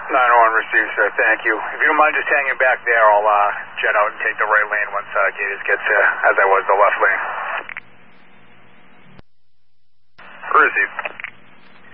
901 received, sir. Thank you. If you don't mind just hanging back there, I'll jet out and take the right lane once Gators gets as I was the left lane. Received.